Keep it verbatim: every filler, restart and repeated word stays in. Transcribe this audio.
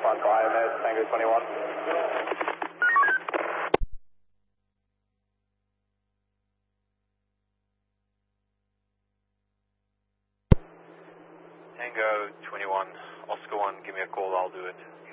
Foxtrot I M S, Tango twenty-one. Tango twenty-one, Oscar one, give me a call, I'll do it.